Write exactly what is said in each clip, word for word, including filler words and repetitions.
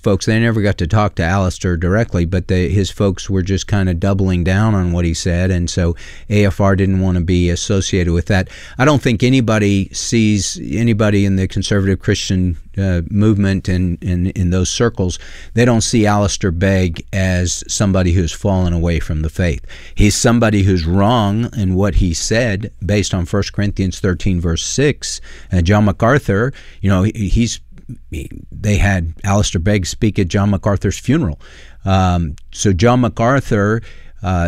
folks, they never got to talk to Alistair directly, but the, his folks were just kind of doubling down on what he said, and so A F R didn't want to be associated with that. I don't think anybody sees, anybody in the conservative Christian uh, movement and in, in those circles, they don't see Alistair Begg as somebody who's fallen away from the faith. He's somebody who's wrong in what he said based on First Corinthians thirteen, verse six. Uh, John MacArthur, you know, he, he's they had Alistair Begg speak at John MacArthur's funeral. Um, so John MacArthur, uh,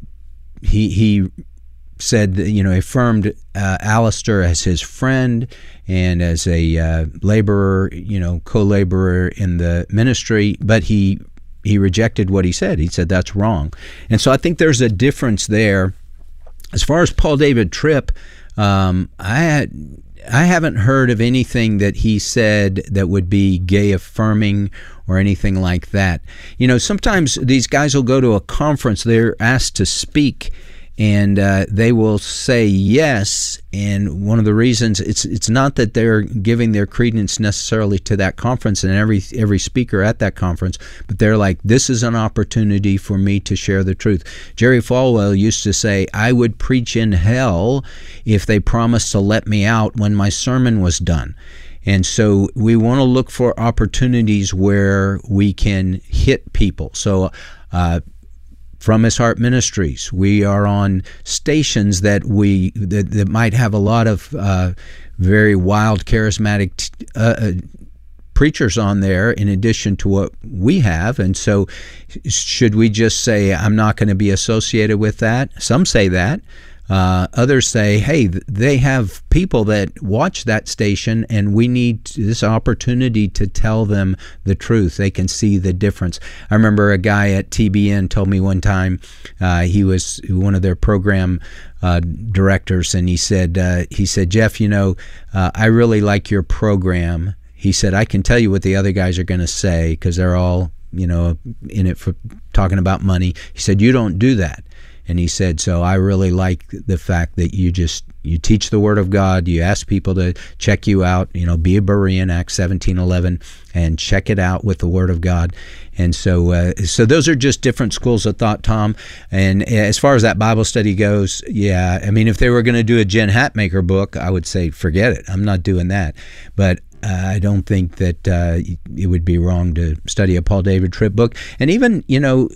he he said, that, you know, affirmed uh, Alistair as his friend and as a uh, laborer, you know, co-laborer in the ministry, but he he rejected what he said. He said that's wrong. And so I think there's a difference there. As far as Paul David Tripp, um, I had, I haven't heard of anything that he said that would be gay affirming or anything like that. You know, sometimes these guys will go to a conference, they're asked to speak, and uh, they will say yes, and one of the reasons, it's it's not that they're giving their credence necessarily to that conference and every every speaker at that conference, but they're like, this is an opportunity for me to share the truth. Jerry Falwell used to say, I would preach in hell if they promised to let me out when my sermon was done. And so we want to look for opportunities where we can hit people. So uh From His Heart Ministries, we are on stations that we that, that might have a lot of uh, very wild, charismatic t- uh, preachers on there in addition to what we have. And so should we just say, I'm not going to be associated with that? Some say that. Uh, others say, hey, they have people that watch that station, and we need this opportunity to tell them the truth. They can see the difference. I remember a guy at T B N told me one time, uh, he was one of their program uh, directors, and he said, uh, he said, Jeff, you know, uh, I really like your program. He said, I can tell you what the other guys are going to say because they're all, you know, in it for talking about money. He said, you don't do that. And he said, so I really like the fact that you just, you teach the Word of God, you ask people to check you out, you know, be a Berean, Acts seventeen eleven, and check it out with the Word of God. And so uh, so those are just different schools of thought, Tom. And as far as that Bible study goes, yeah, I mean, if they were going to do a Jen Hatmaker book, I would say, forget it. I'm not doing that. But uh, I don't think that uh, it would be wrong to study a Paul David Tripp book. And even, you know,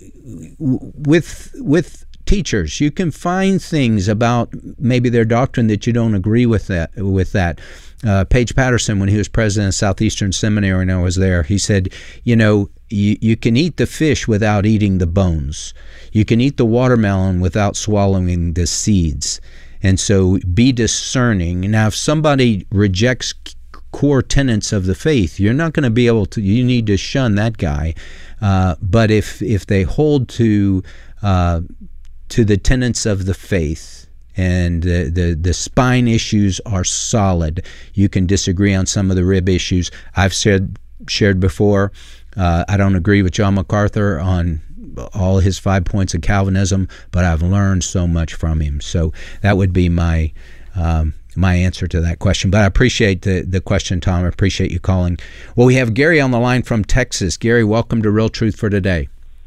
with with teachers, you can find things about maybe their doctrine that you don't agree with that with that. Uh, Paige Patterson, when he was president of Southeastern Seminary and I was there, he said, you know, you, you can eat the fish without eating the bones. You can eat the watermelon without swallowing the seeds. And so be discerning. Now, if somebody rejects core tenets of the faith, you're not going to be able to, you need to shun that guy. Uh, but if, if they hold to uh, to the tenets of the faith, and the, the, the spine issues are solid. You can disagree on some of the rib issues. I've said shared before, uh, I don't agree with John MacArthur on all his five points of Calvinism, but I've learned so much from him. So that would be my um, my answer to that question. But I appreciate the, the question, Tom. I appreciate you calling. Well, we have Gary on the line from Texas. Gary, welcome to Real Truth for Today.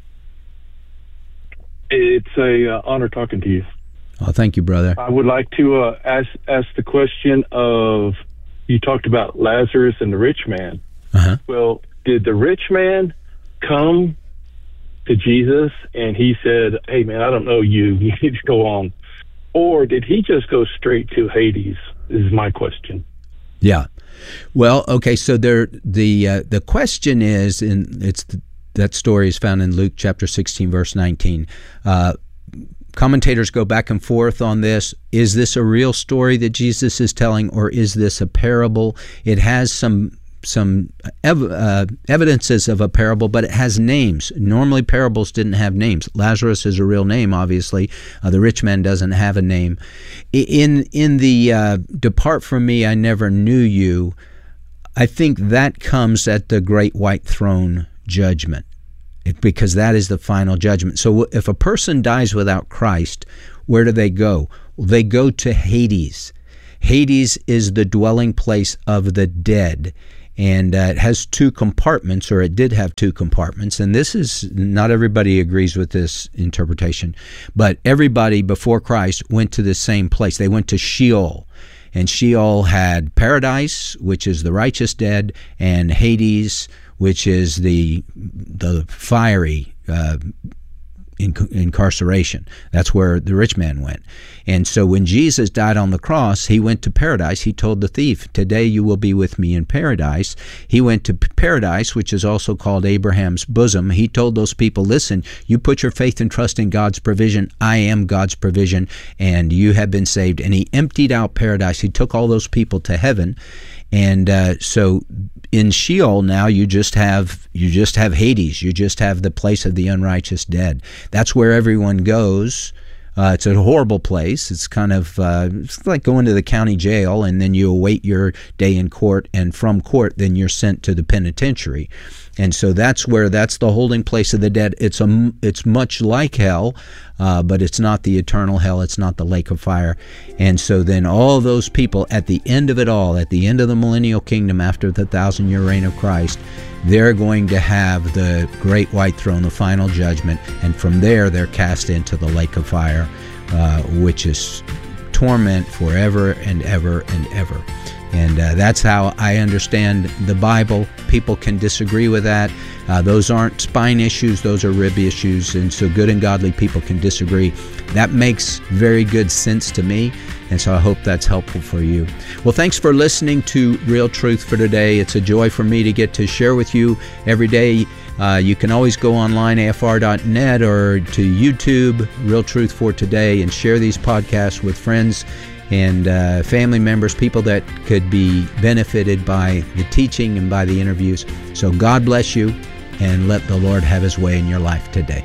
It's a uh, honor talking to you. Oh, thank you, brother. I would like to uh, ask ask the question of, you talked about Lazarus and the rich man. Uh-huh. Well, did the rich man come to Jesus and he said, hey, man, I don't know you. You need to go on. Or did he just go straight to Hades, is my question. Yeah. Well, okay, so there, the uh, the question is, and it's the, that story is found in Luke chapter sixteen, verse nineteen. Uh, commentators go back and forth on this. Is this a real story that Jesus is telling, or is this a parable? It has some some ev- uh, evidences of a parable, but it has names. Normally parables didn't have names. Lazarus is a real name, obviously. Uh, the rich man doesn't have a name. In, in the uh, depart from me, I never knew you, I think that comes at the great white throne judgment, it, because that is the final judgment. So if a person dies without Christ, where do they go? Well, they go to Hades. Hades is the dwelling place of the dead. and uh, it has two compartments, or it did have two compartments. And this is, not everybody agrees with this interpretation, but everybody before Christ went to the same place. They went to Sheol. And Sheol had paradise, which is the righteous dead, and Hades, which is the the fiery uh, inc- incarceration. That's where the rich man went. And so when Jesus died on the cross, he went to paradise. He told the thief, "Today you will be with me in paradise." He went to paradise, which is also called Abraham's bosom. He told those people, "Listen, you put your faith and trust in God's provision. I am God's provision, and you have been saved." And he emptied out paradise. He took all those people to heaven. And uh, so in Sheol now you just have you just have Hades. You just have the place of the unrighteous dead. That's where everyone goes. Uh, it's a horrible place. It's kind of uh, it's like going to the county jail, and then you await your day in court, and from court, then you're sent to the penitentiary. And so that's where that's the holding place of the dead. It's a it's much like hell, uh, but it's not the eternal hell. It's not the lake of fire. And so then all those people at the end of it all, at the end of the millennial kingdom, after the thousand year reign of Christ, they're going to have the great white throne, the final judgment, and from there they're cast into the lake of fire, uh, which is torment forever and ever and ever. And uh, that's how I understand the Bible. People can disagree with that. Uh, those aren't spine issues, those are rib issues, and so good and godly people can disagree. That makes very good sense to me, and so I hope that's helpful for you. Well, thanks for listening to Real Truth for today. It's a joy for me to get to share with you every day. Uh, you can always go online, A F R dot net, or to YouTube, Real Truth for Today, and share these podcasts with friends and uh, family members, people that could be benefited by the teaching and by the interviews. So God bless you, and let the Lord have his way in your life today.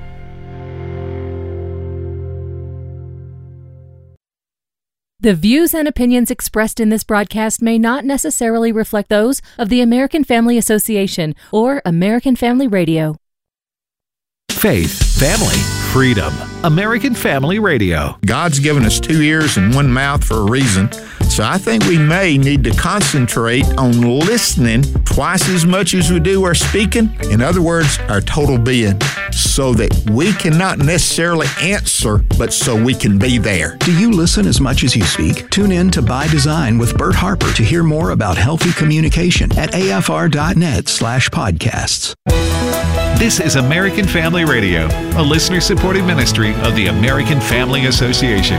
The views and opinions expressed in this broadcast may not necessarily reflect those of the American Family Association or American Family Radio. Faith, family, freedom. American Family Radio. God's given us two ears and one mouth for a reason. So I think we may need to concentrate on listening twice as much as we do our speaking. In other words, our total being, so that we can not necessarily answer, but so we can be there. Do you listen as much as you speak? Tune in to By Design with Bert Harper to hear more about healthy communication at A F R dot net slash podcasts. This is American Family Radio, a listener-supported ministry of the American Family Association.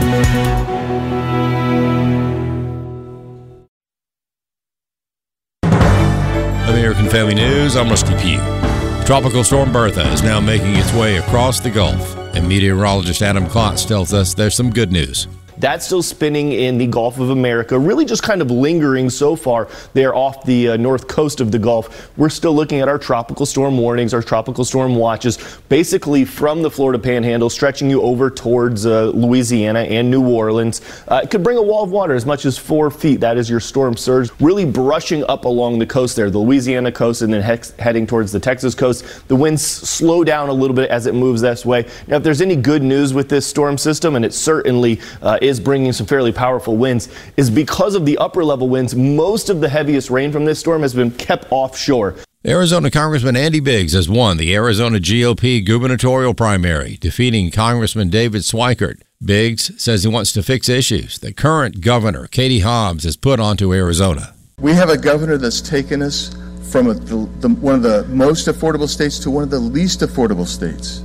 American Family News, I'm Rusty Pugh. Tropical Storm Bertha is now making its way across the Gulf, and meteorologist Adam Klotz tells us there's some good news. That's still spinning in the Gulf of America, really just kind of lingering so far there off the uh, north coast of the Gulf. We're still looking at our tropical storm warnings, our tropical storm watches, basically from the Florida Panhandle, stretching you over towards uh, Louisiana and New Orleans. Uh, it could bring a wall of water as much as four feet. That is your storm surge, really brushing up along the coast there, the Louisiana coast, and then hex- heading towards the Texas coast. The winds slow down a little bit as it moves this way. Now, if there's any good news with this storm system, and it certainly uh, is bringing some fairly powerful winds, is because of the upper level winds, most of the heaviest rain from this storm has been kept offshore. Arizona Congressman Andy Biggs has won the Arizona G O P gubernatorial primary, defeating Congressman David Swikert. Biggs says he wants to fix issues that current Governor Katie Hobbs has put onto Arizona. We have a governor that's taken us from a, the, the, one of the most affordable states to one of the least affordable states.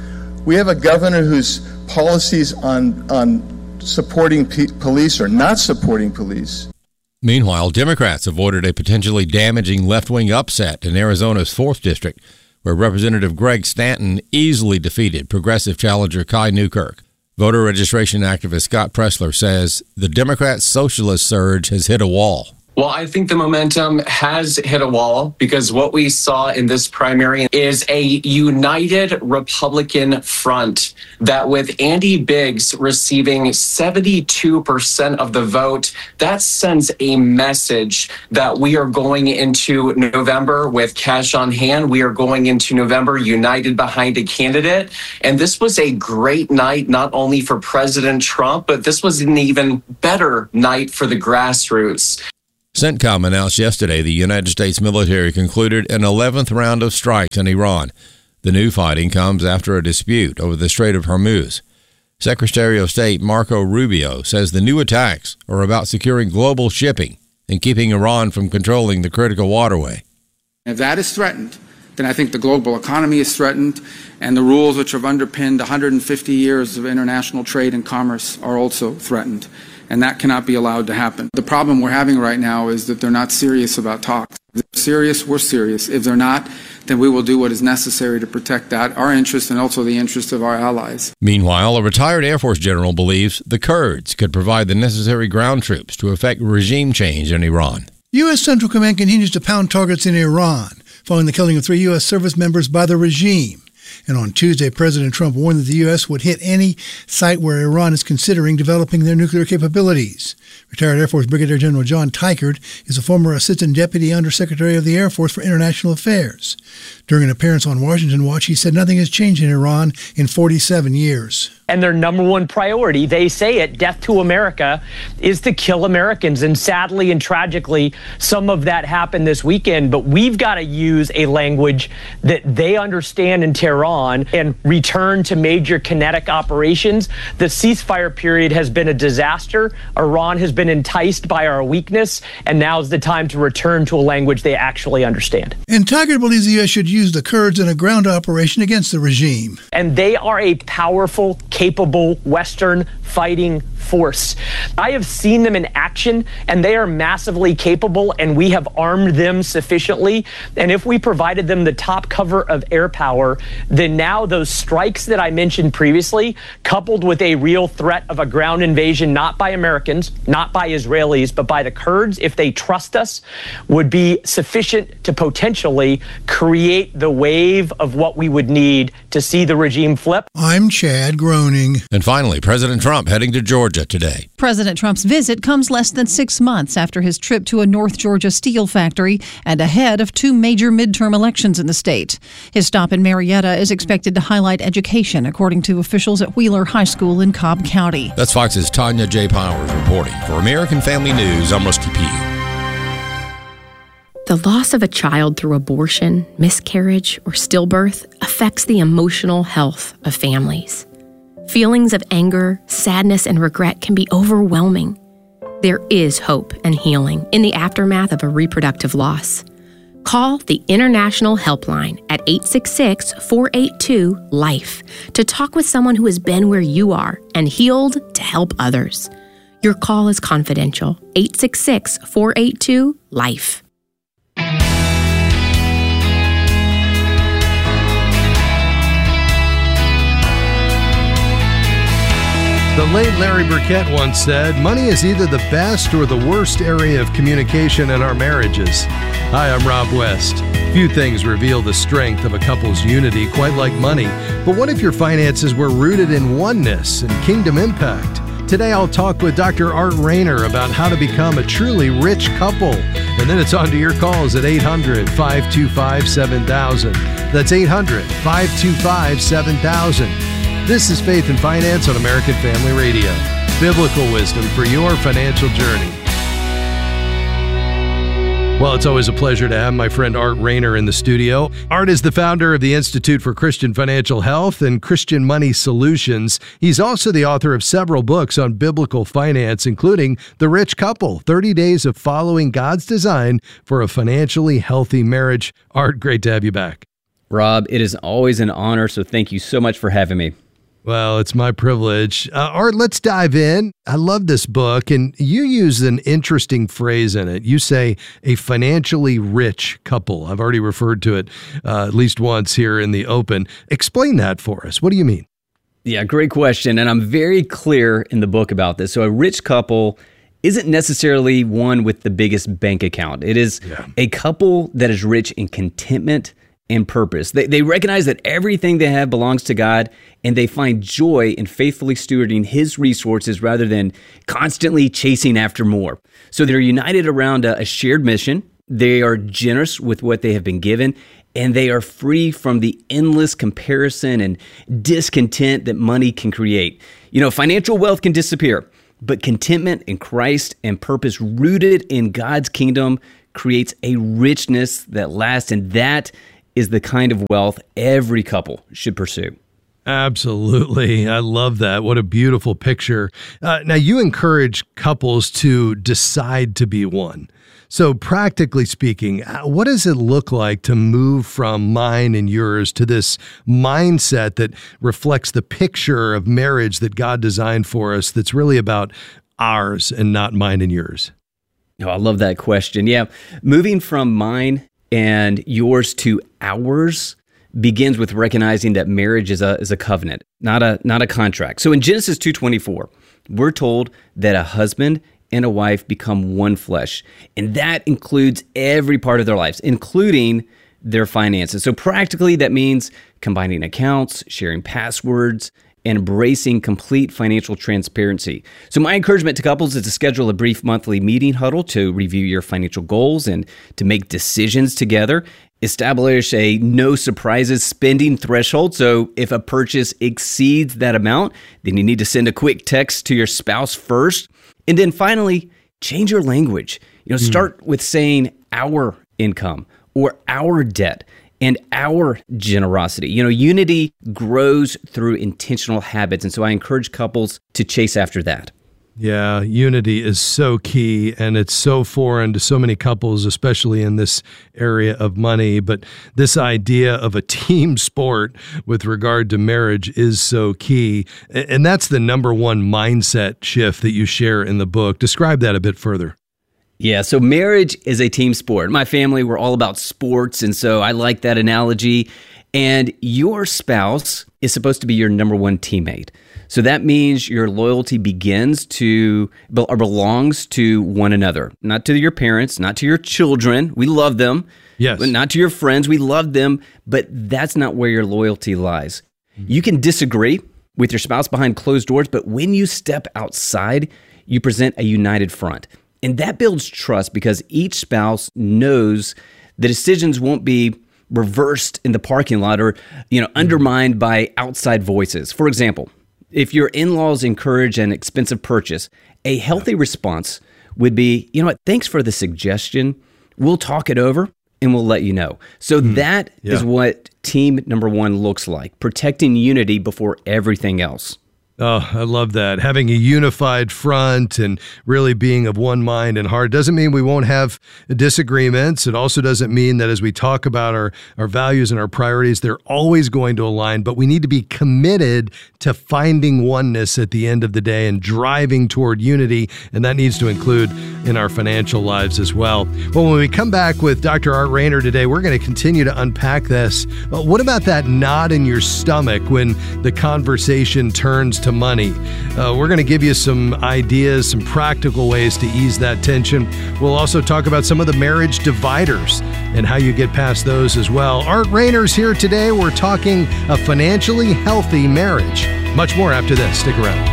We have a governor whose policies on on supporting p- police or not supporting police. Meanwhile, Democrats avoided a potentially damaging left-wing upset in Arizona's fourth District, where Representative Greg Stanton easily defeated progressive challenger Kai Newkirk. Voter registration activist Scott Pressler says the Democrat socialist surge has hit a wall. Well, I think the momentum has hit a wall because what we saw in this primary is a united Republican front that, with Andy Biggs receiving seventy-two percent of the vote, that sends a message that we are going into November with cash on hand. We are going into November united behind a candidate. And this was a great night, not only for President Trump, but this was an even better night for the grassroots. CENTCOM announced yesterday the United States military concluded an eleventh round of strikes in Iran. The new fighting comes after a dispute over the Strait of Hormuz. Secretary of State Marco Rubio says the new attacks are about securing global shipping and keeping Iran from controlling the critical waterway. If that is threatened, then I think the global economy is threatened, and the rules which have underpinned one hundred fifty years of international trade and commerce are also threatened. And that cannot be allowed to happen. The problem we're having right now is that they're not serious about talks. If they're serious, we're serious. If they're not, then we will do what is necessary to protect that, our interest and also the interest of our allies. Meanwhile, a retired Air Force general believes the Kurds could provide the necessary ground troops to effect regime change in Iran. U S. Central Command continues to pound targets in Iran, following the killing of three U S service members by the regime. And on Tuesday, President Trump warned that the U S would hit any site where Iran is considering developing their nuclear capabilities. Retired Air Force Brigadier General John Teichert is a former Assistant Deputy Undersecretary of the Air Force for International Affairs. During an appearance on Washington Watch, he said nothing has changed in Iran in forty-seven years. And their number one priority, they say it, death to America, is to kill Americans. And sadly and tragically, some of that happened this weekend. But we've got to use a language that they understand in Tehran and return to major kinetic operations. The ceasefire period has been a disaster. Iran has been enticed by our weakness. And now's the time to return to a language they actually understand. And Tiger believes the U S should use the Kurds in a ground operation against the regime. And they are a powerful, capable Western fighting force. I have seen them in action, and they are massively capable, and we have armed them sufficiently. And if we provided them the top cover of air power, then now those strikes that I mentioned previously, coupled with a real threat of a ground invasion, not by Americans, not by Israelis, but by the Kurds, if they trust us, would be sufficient to potentially create the wave of what we would need to see the regime flip. I'm Chad Groening. And finally, President Trump heading to Georgia today. President Trump's visit comes less than six months after his trip to a North Georgia steel factory and ahead of two major midterm elections in the state. His stop in Marietta is expected to highlight education, according to officials at Wheeler High School in Cobb County. That's Fox's Tanya J. Powers reporting. For American Family News, I'm Rusty Pugh. The loss of a child through abortion, miscarriage, or stillbirth affects the emotional health of families. Feelings of anger, sadness, and regret can be overwhelming. There is hope and healing in the aftermath of a reproductive loss. Call the International Helpline at eight six six, four eight two, LIFE to talk with someone who has been where you are and healed to help others. Your call is confidential. eight six six, four eight two, LIFE. The late Larry Burkett once said, "Money is either the best or the worst area of communication in our marriages." Hi, I'm Rob West. Few things reveal the strength of a couple's unity quite like money. But what if your finances were rooted in oneness and kingdom impact? Today I'll talk with Doctor Art Rayner about how to become a truly rich couple. And then it's on to your calls at eight hundred, five two five, seven thousand. That's eight hundred, five two five, seven thousand. This is Faith and Finance on American Family Radio. Biblical wisdom for your financial journey. Well, it's always a pleasure to have my friend Art Rayner in the studio. Art is the founder of the Institute for Christian Financial Health and Christian Money Solutions. He's also the author of several books on biblical finance, including The Rich Couple, thirty days of Following God's Design for a Financially Healthy Marriage. Art, great to have you back. Rob, it is always an honor, so thank you so much for having me. Well, it's my privilege. Uh, Art, let's dive in. I love this book, and you use an interesting phrase in it. You say a financially rich couple. I've already referred to it uh, at least once here in the open. Explain that for us. What do you mean? Yeah, great question, and I'm very clear in the book about this. So a rich couple isn't necessarily one with the biggest bank account. It is yeah. a couple that is rich in contentment and purpose. They, they recognize that everything they have belongs to God, and they find joy in faithfully stewarding His resources rather than constantly chasing after more. So they're united around a, a shared mission. They are generous with what they have been given, and they are free from the endless comparison and discontent that money can create. You know, financial wealth can disappear, But contentment in Christ and purpose rooted in God's kingdom creates a richness that lasts, and that is the kind of wealth every couple should pursue. Absolutely. I love that. What a beautiful picture. Uh, now, you encourage couples to decide to be one. So practically speaking, what does it look like to move from mine and yours to this mindset that reflects the picture of marriage that God designed for us that's really about ours and not mine and yours? Oh, I love that question. Yeah. Moving from mine and yours to ours begins with recognizing that marriage is a is a covenant, not a not a contract. So in Genesis two twenty-four, we're told that a husband and a wife become one flesh, and that includes every part of their lives, including their finances. So practically, that means combining accounts, sharing passwords, and embracing complete financial transparency. So my encouragement to couples is to schedule a brief monthly meeting huddle to review your financial goals and to make decisions together. Establish a no surprises spending threshold. So if a purchase exceeds that amount, then you need to send a quick text to your spouse first. And then finally, change your language. You know, start mm. with saying our income or our debt and our generosity. You know, unity grows through intentional habits. And so I encourage couples to chase after that. Yeah, unity is so key, and it's so foreign to so many couples, especially in this area of money. But this idea of a team sport with regard to marriage is so key. And that's the number one mindset shift that you share in the book. Describe that a bit further. Yeah, so marriage is a team sport. My family, we're all about sports, and so I like that analogy. And your spouse is supposed to be your number one teammate. So that means your loyalty begins to, or belongs to one another, not to your parents, not to your children. We love them. Yes. But not to your friends. We love them, but that's not where your loyalty lies. Mm-hmm. You can disagree with your spouse behind closed doors, but when you step outside, you present a united front. And that builds trust because each spouse knows the decisions won't be reversed in the parking lot or, you know, undermined by outside voices. For example, if your in-laws encourage an expensive purchase, a healthy response would be, you know what, thanks for the suggestion. We'll talk it over and we'll let you know. So mm, that yeah. is what team number one looks like, protecting unity before everything else. Oh, I love that. Having a unified front and really being of one mind and heart doesn't mean we won't have disagreements. It also doesn't mean that as we talk about our, our values and our priorities, they're always going to align, but we need to be committed to finding oneness at the end of the day and driving toward unity, and that needs to include in our financial lives as well. Well, when we come back with Doctor Art Rainer today, we're going to continue to unpack this. Well, what about that knot in your stomach when the conversation turns to money? Uh, we're going to give you some ideas, some practical ways to ease that tension. We'll also talk about some of the marriage dividers and how you get past those as well. Art Rainer's here today. We're talking a financially healthy marriage. Much more after this. Stick around.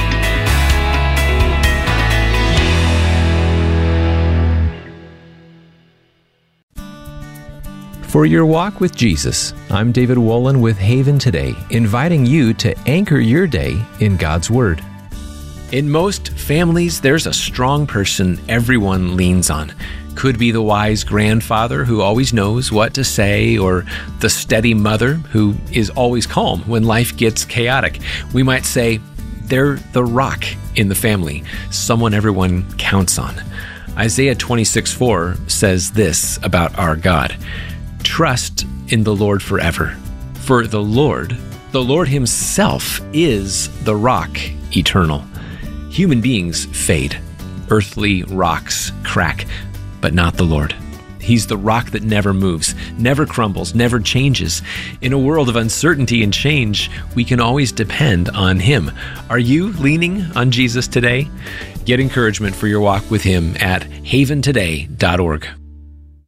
For your walk with Jesus, I'm David Wolin with Haven Today, inviting you to anchor your day in God's Word. In most families, there's a strong person everyone leans on. Could be the wise grandfather who always knows what to say, or the steady mother who is always calm when life gets chaotic. We might say they're the rock in the family, someone everyone counts on. Isaiah twenty-six four says this about our God: trust in the Lord forever. For the Lord, the Lord himself is the rock eternal. Human beings fade. Earthly rocks crack, but not the Lord. He's the rock that never moves, never crumbles, never changes. In a world of uncertainty and change, we can always depend on him. Are you leaning on Jesus today? Get encouragement for your walk with him at haven today dot org.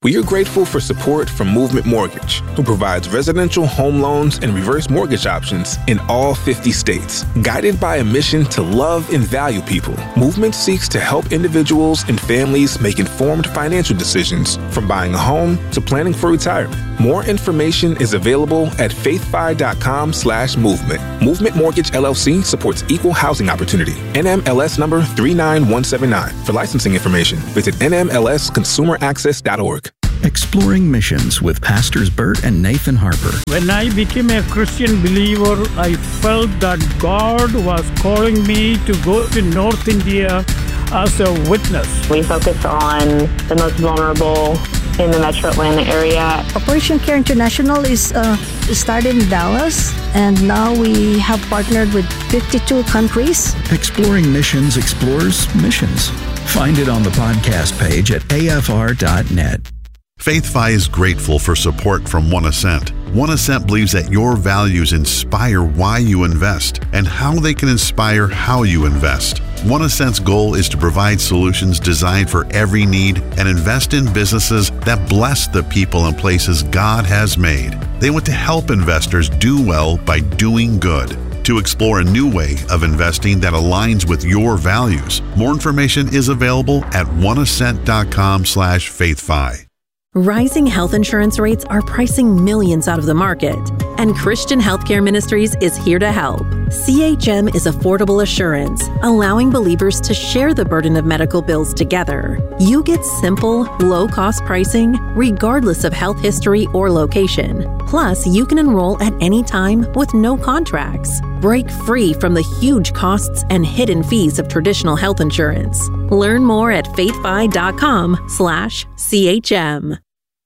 We are grateful for support from Movement Mortgage, who provides residential home loans and reverse mortgage options in all fifty states. Guided by a mission to love and value people, Movement seeks to help individuals and families make informed financial decisions, from buying a home to planning for retirement. More information is available at faithfi.com slash movement. Movement Mortgage L L C supports equal housing opportunity. N M L S number three nine one seven nine. For licensing information, visit N M L S consumer access dot org. Exploring Missions with Pastors Bert and Nathan Harper. When I became a Christian believer, I felt that God was calling me to go to North India as a witness. We focus on the most vulnerable in the Metro Atlanta area. Operation Care International is uh, started in Dallas, and now we have partnered with fifty-two countries. Exploring Missions explores missions. Find it on the podcast page at A F R dot net. FaithFi is grateful for support from One Ascent. One Ascent believes that your values inspire why you invest and how they can inspire how you invest. One Ascent's goal is to provide solutions designed for every need and invest in businesses that bless the people and places God has made. They want to help investors do well by doing good. To explore a new way of investing that aligns with your values, more information is available at one ascent dot com slash faithfi. Rising health insurance rates are pricing millions out of the market, and Christian Healthcare Ministries is here to help. C H M is affordable assurance, allowing believers to share the burden of medical bills together. You get simple, low-cost pricing, regardless of health history or location. Plus, you can enroll at any time with no contracts. Break free from the huge costs and hidden fees of traditional health insurance. Learn more at faithfi.com slash CHM.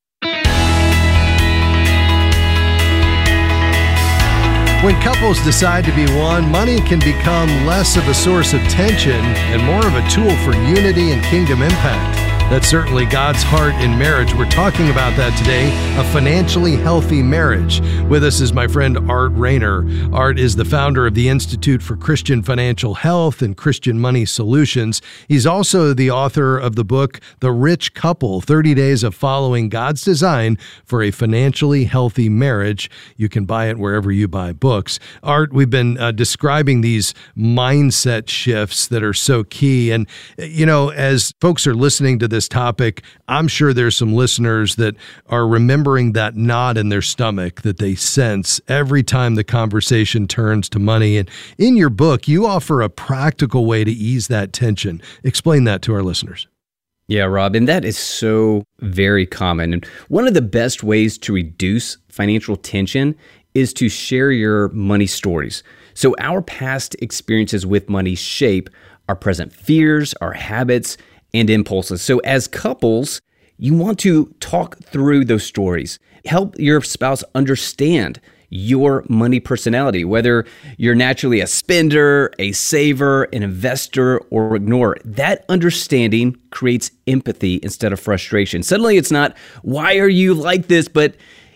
When couples decide to be one, money can become less of a source of tension and more of a tool for unity and kingdom impact. That's certainly God's heart in marriage. We're talking about that today, a financially healthy marriage. With us is my friend Art Rayner. Art is the founder of the Institute for Christian Financial Health and Christian Money Solutions. He's also the author of the book, The Rich Couple, thirty days of Following God's Design for a Financially Healthy Marriage. You can buy it wherever you buy books. Art, we've been uh, describing these mindset shifts that are so key. And, you know, as folks are listening to this topic, I'm sure there's some listeners that are remembering that knot in their stomach that they sense every time the conversation turns to money. And in your book, you offer a practical way to ease that tension. Explain that to our listeners. Yeah, Rob, and that is so very common. And one of the best ways to reduce financial tension is to share your money stories. So our past experiences with money shape our present fears, our habits, and impulses. So as couples, you want to talk through those stories. Help your spouse understand your money personality, whether you're naturally a spender, a saver, an investor, or ignore. That understanding creates empathy instead of frustration. Suddenly it's not, why are you like this? But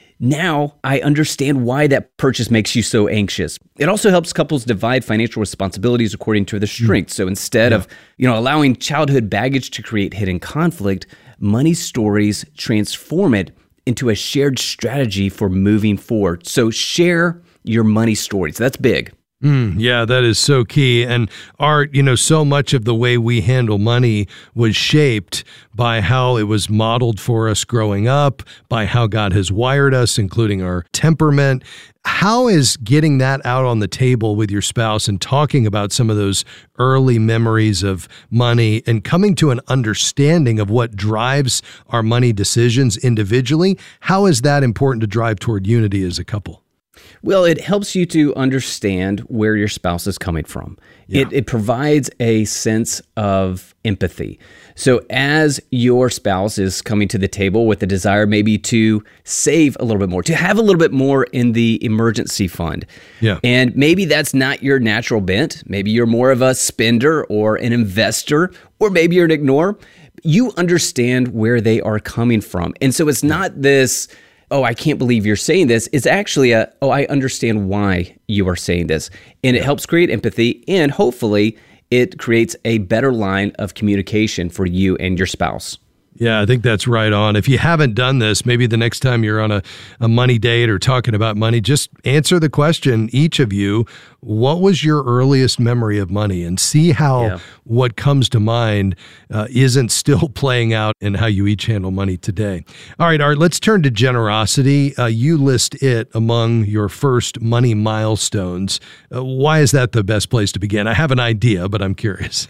now I understand why that purchase makes you so anxious. It also helps couples divide financial responsibilities according to their strengths. So instead yeah. of, you know, allowing childhood baggage to create hidden conflict, money stories transform it into a shared strategy for moving forward. So share your money stories. That's big. Mm, yeah, that is so key. And Art, you know, so much of the way we handle money was shaped by how it was modeled for us growing up, by how God has wired us, including our temperament. How is getting that out on the table with your spouse and talking about some of those early memories of money and coming to an understanding of what drives our money decisions individually? How is that important to drive toward unity as a couple? Well, it helps you to understand where your spouse is coming from. Yeah. It, it provides a sense of empathy. So as your spouse is coming to the table with a desire maybe to save a little bit more, to have a little bit more in the emergency fund, yeah. and maybe that's not your natural bent. Maybe you're more of a spender or an investor, or maybe you're an ignorer. You understand where they are coming from. And so it's not this, oh, I can't believe you're saying this. It's actually a, oh, I understand why you are saying this. And it yeah. helps create empathy, and hopefully it creates a better line of communication for you and your spouse. Yeah, I think that's right on. If you haven't done this, maybe the next time you're on a, a money date or talking about money, just answer the question, each of you, what was your earliest memory of money? And see how yeah. what comes to mind uh, isn't still playing out in how you each handle money today. All right, Art, let's turn to generosity. Uh, you list it among your first money milestones. Uh, why is that the best place to begin? I have an idea, but I'm curious.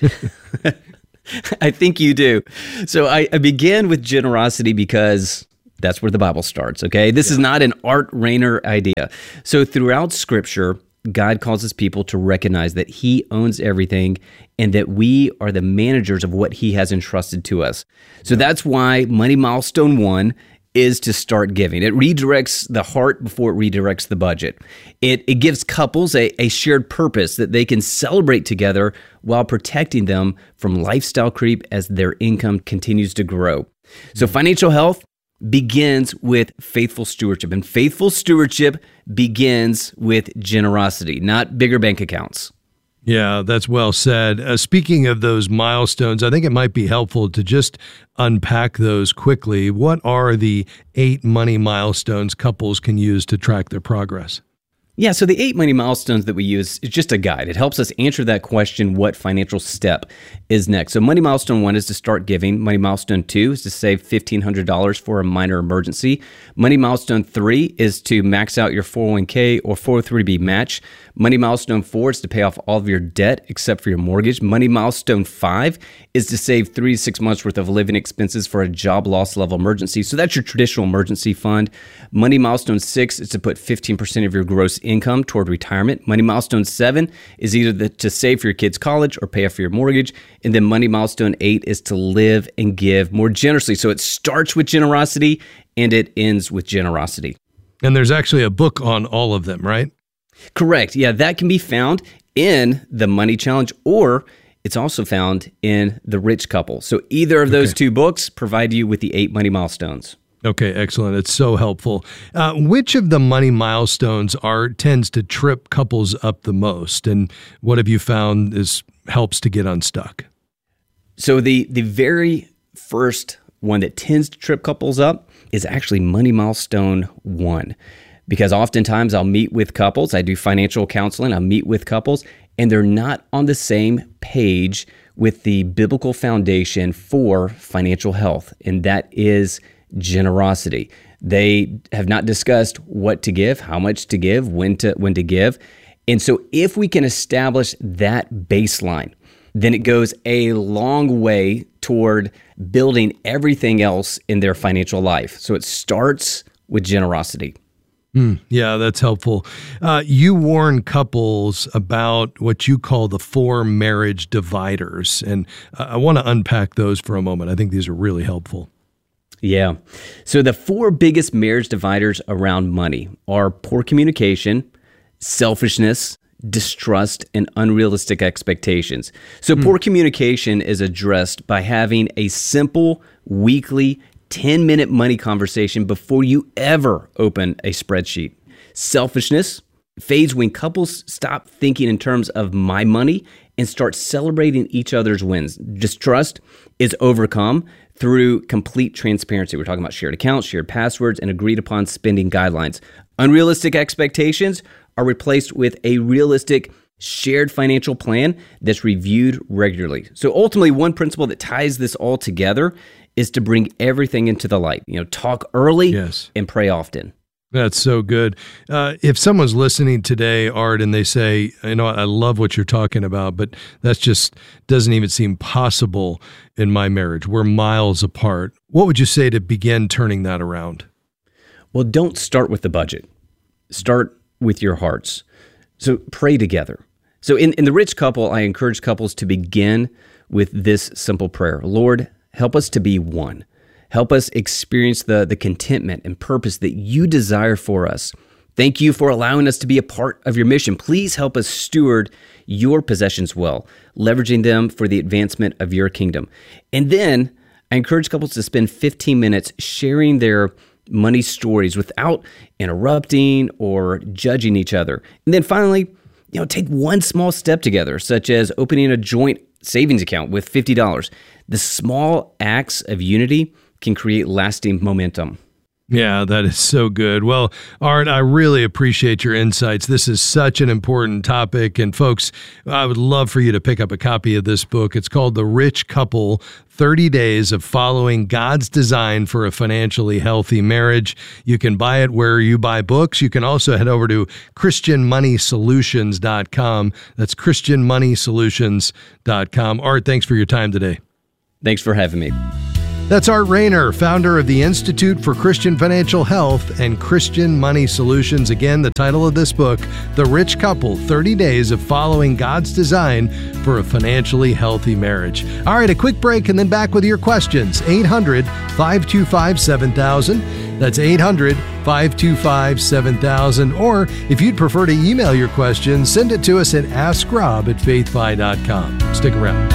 I think you do. So I, I begin with generosity because that's where the Bible starts, okay? This yeah. is not an Art Rainer idea. So throughout Scripture, God calls his people to recognize that he owns everything and that we are the managers of what he has entrusted to us. So that's why money milestone one is to start giving. It redirects the heart before it redirects the budget. It it gives couples a, a shared purpose that they can celebrate together while protecting them from lifestyle creep as their income continues to grow. So financial health begins with faithful stewardship, and faithful stewardship begins with generosity, not bigger bank accounts. Yeah, that's well said. Uh, speaking of those milestones, I think it might be helpful to just unpack those quickly. What are the eight money milestones couples can use to track their progress? Yeah, so the eight money milestones that we use is just a guide. It helps us answer that question, what financial step is next? So money milestone one is to start giving. Money milestone two is to save fifteen hundred dollars for a minor emergency. Money milestone three is to max out your four oh one k or four oh three b match. Money milestone four is to pay off all of your debt except for your mortgage. Money milestone five is to save three to six months worth of living expenses for a job loss level emergency. So that's your traditional emergency fund. Money milestone six is to put fifteen percent of your gross income toward retirement. Money milestone seven is either the, to save for your kids' college or pay off for your mortgage. And then money milestone eight is to live and give more generously. So it starts with generosity and it ends with generosity. And there's actually a book on all of them, right? Correct. Yeah, that can be found in the Money Challenge, or it's also found in The Rich Couple. So either of those okay. two books provide you with the eight money milestones. Okay, excellent. It's so helpful. Uh, which of the money milestones are tends to trip couples up the most, and what have you found is helps to get unstuck? So the the very first one that tends to trip couples up is actually money milestone one, because oftentimes I'll meet with couples. I do financial counseling. I'll meet with couples, and they're not on the same page with the biblical foundation for financial health, and that is generosity. They have not discussed what to give, how much to give, when to when to give. And so if we can establish that baseline, then it goes a long way toward building everything else in their financial life. So it starts with generosity. Mm, yeah, that's helpful. Uh, you warn couples about what you call the four marriage dividers, and I want to unpack those for a moment. I think these are really helpful. Yeah. So the four biggest marriage dividers around money are poor communication, selfishness, distrust, and unrealistic expectations. So mm. poor communication is addressed by having a simple weekly ten-minute money conversation before you ever open a spreadsheet. Selfishness fades when couples stop thinking in terms of my money and start celebrating each other's wins. Distrust is overcome through complete transparency. We're talking about shared accounts, shared passwords, and agreed upon spending guidelines. Unrealistic expectations are replaced with a realistic shared financial plan that's reviewed regularly. So ultimately, one principle that ties this all together is to bring everything into the light. You know, talk early yes. and pray often. That's so good. Uh, if someone's listening today, Art, and they say, you know, I love what you're talking about, but that's just doesn't even seem possible in my marriage. We're miles apart. What would you say to begin turning that around? Well, don't start with the budget. Start with your hearts. So pray together. So in, in The Rich Couple, I encourage couples to begin with this simple prayer. Lord, help us to be one. Help us experience the, the contentment and purpose that you desire for us. Thank you for allowing us to be a part of your mission. Please help us steward your possessions well, leveraging them for the advancement of your kingdom. And then I encourage couples to spend fifteen minutes sharing their money stories without interrupting or judging each other. And then finally, you know, take one small step together, such as opening a joint savings account with fifty dollars. The small acts of unity can create lasting momentum. Yeah, that is so good. Well, Art, I really appreciate your insights. This is such an important topic. And folks, I would love for you to pick up a copy of this book. It's called The Rich Couple, thirty days of Following God's Design for a Financially Healthy Marriage. You can buy it where you buy books. You can also head over to Christian Money Solutions dot com. That's Christian Money Solutions dot com. Art, thanks for your time today. Thanks for having me. That's Art Rayner, founder of the Institute for Christian Financial Health and Christian Money Solutions. Again, the title of this book, The Rich Couple, thirty days of Following God's Design for a Financially Healthy Marriage. All right, a quick break and then back with your questions. eight hundred, five two five, seven thousand. That's eight hundred, five two five, seven thousand. Or if you'd prefer to email your questions, send it to us at ask rob at faith fi dot com. Stick around.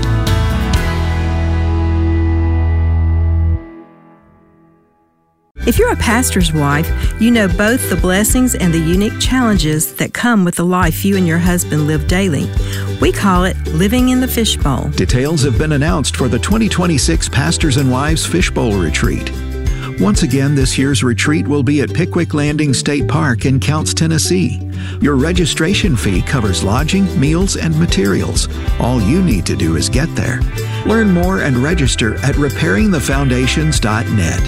If you're a pastor's wife, you know both the blessings and the unique challenges that come with the life you and your husband live daily. We call it living in the fishbowl. Details have been announced for the twenty twenty-six Pastors and Wives Fishbowl Retreat. Once again, this year's retreat will be at Pickwick Landing State Park in Counce, Tennessee. Your registration fee covers lodging, meals, and materials. All you need to do is get there. Learn more and register at repairing the foundations dot net.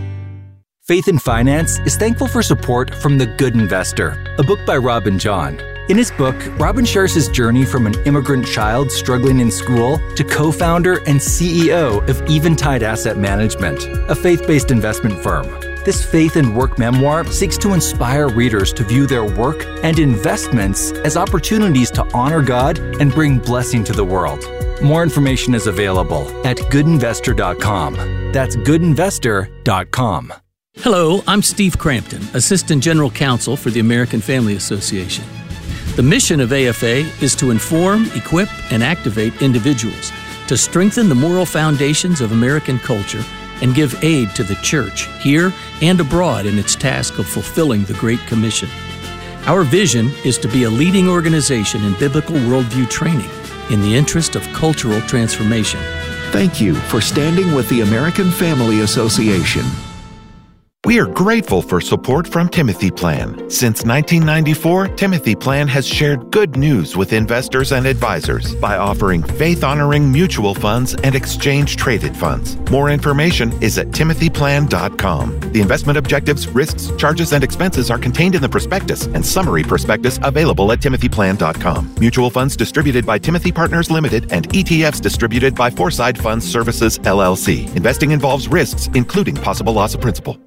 Faith in Finance is thankful for support from The Good Investor, a book by Robin John. In his book, Robin shares his journey from an immigrant child struggling in school to co-founder and C E O of Eventide Asset Management, a faith-based investment firm. This faith and work memoir seeks to inspire readers to view their work and investments as opportunities to honor God and bring blessing to the world. More information is available at good investor dot com. That's good investor dot com. Hello, I'm Steve Crampton, Assistant General Counsel for the American Family Association. The mission of A F A is to inform, equip, and activate individuals to strengthen the moral foundations of American culture and give aid to the church here and abroad in its task of fulfilling the Great Commission. Our vision is to be a leading organization in biblical worldview training in the interest of cultural transformation. Thank you for standing with the American Family Association. We are grateful for support from Timothy Plan. Since nineteen ninety-four, Timothy Plan has shared good news with investors and advisors by offering faith-honoring mutual funds and exchange-traded funds. More information is at timothy plan dot com. The investment objectives, risks, charges, and expenses are contained in the prospectus and summary prospectus available at timothy plan dot com. Mutual funds distributed by Timothy Partners Limited and E T Fs distributed by Foreside Funds Services, L L C. Investing involves risks, including possible loss of principal.